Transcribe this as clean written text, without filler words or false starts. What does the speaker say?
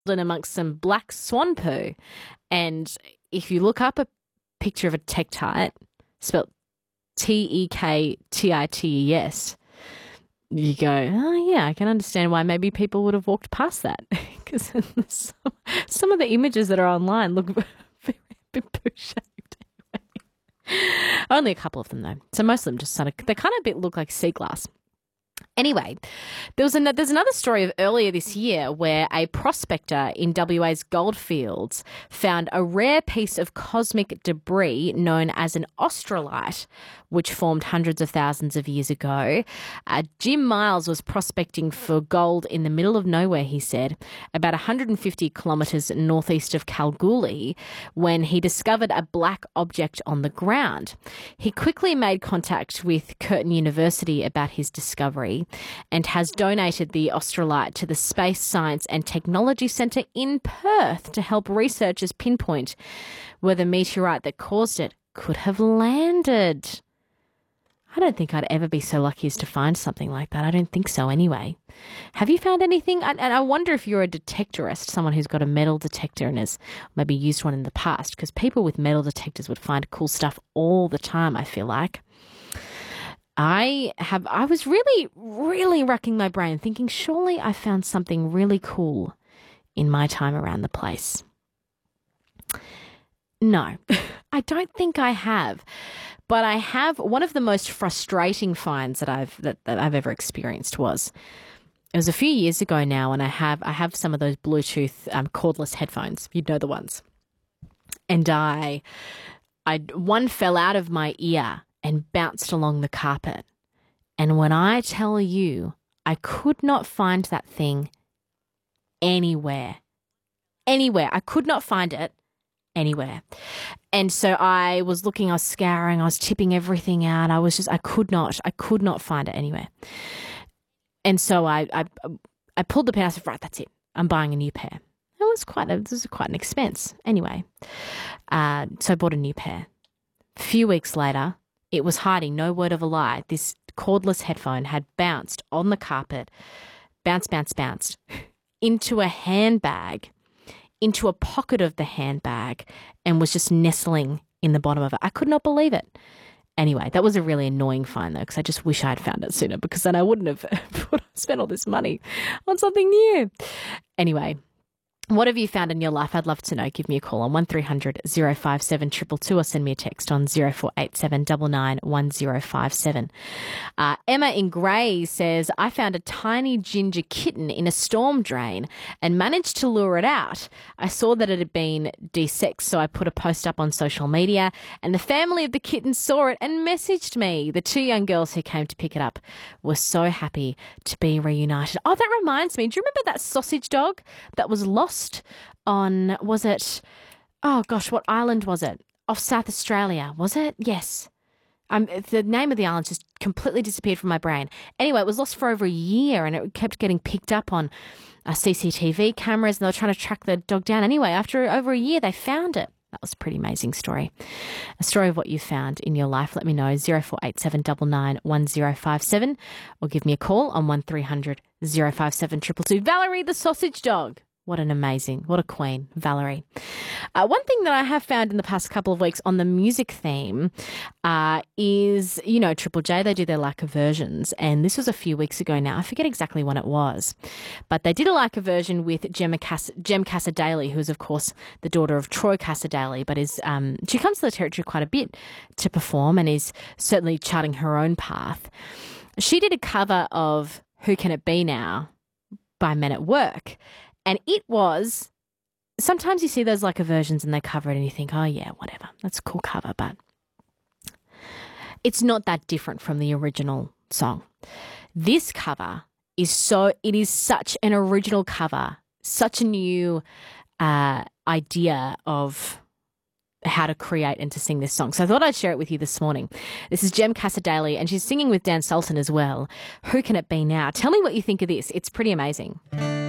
in amongst some black swan poo. And if you look up a picture of a tektite, spelled Tektites, you go, oh, yeah, I can understand why maybe people would have walked past that. Because some of the images that are online look very poo-shaped. Only a couple of them, though. So most of them just they kind of look like sea glass. Anyway, there's another story of earlier this year where a prospector in WA's goldfields found a rare piece of cosmic debris known as an australite, which formed hundreds of thousands of years ago. Jim Miles was prospecting for gold in the middle of nowhere, he said, about 150 kilometres northeast of Kalgoorlie, when he discovered a black object on the ground. He quickly made contact with Curtin University about his discovery and has donated the australite to the Space Science and Technology Centre in Perth to help researchers pinpoint where the meteorite that caused it could have landed. I don't think I'd ever be so lucky as to find something like that. I don't think so anyway. Have you found anything? And I wonder if you're a detectorist, someone who's got a metal detector and has maybe used one in the past, because people with metal detectors would find cool stuff all the time, I feel like. I was really, really racking my brain thinking, surely I found something really cool in my time around the place. No, I don't think I have. But I have one of the most frustrating finds that I've ever experienced was it was a few years ago now, and I have some of those Bluetooth cordless headphones. You'd know the ones. And one fell out of my ear and bounced along the carpet. And when I tell you, I could not find that thing anywhere. Anywhere. I could not find it anywhere. And so I was looking, I was scouring, I was tipping everything out. I could not find it anywhere. And so I pulled the pin. I said, right, that's it. I'm buying a new pair. This was quite an expense. Anyway, so I bought a new pair. A few weeks later, it was hiding, no word of a lie. This cordless headphone had bounced on the carpet, bounced, into a handbag, into a pocket of the handbag, and was just nestling in the bottom of it. I could not believe it. Anyway, that was a really annoying find, though, because I just wish I had found it sooner, because then I wouldn't have spent all this money on something new. Anyway, what have you found in your life? I'd love to know. Give me a call on 1300 057 222 or send me a text on 0487 991057. Emma in Grey says, I found a tiny ginger kitten in a storm drain and managed to lure it out. I saw that it had been desexed, so I put a post up on social media, and the family of the kitten saw it and messaged me. The two young girls who came to pick it up were so happy to be reunited. Oh, that reminds me. Do you remember that sausage dog that was lost on, was it, oh gosh, what island was it? Off South Australia, was it? Yes. The name of the island just completely disappeared from my brain. Anyway, it was lost for over a year, and it kept getting picked up on CCTV cameras, and they were trying to track the dog down. Anyway, after over a year, they found it. That was a pretty amazing story. A story of what you found in your life. Let me know, 0487 991057, or give me a call on 1300 057 222. Valerie the sausage dog. What a queen, Valerie. One thing that I have found in the past couple of weeks on the music theme is, Triple J, they do their Like a versions, and this was a few weeks ago now. I forget exactly when it was, but they did a Like a version with Jem Cassadaly, who is, of course, the daughter of Troy Cassadaly, but she comes to the Territory quite a bit to perform and is certainly charting her own path. She did a cover of Who Can It Be Now by Men at Work. And it was, sometimes you see those Like a versions and they cover it and you think, oh yeah, whatever, that's a cool cover, but it's not that different from the original song. This cover is such an original cover, such a new idea of how to create and to sing this song. So I thought I'd share it with you this morning. This is Jem Cassadaly, and she's singing with Dan Sultan as well. Who Can It Be Now? Tell me what you think of this. It's pretty amazing.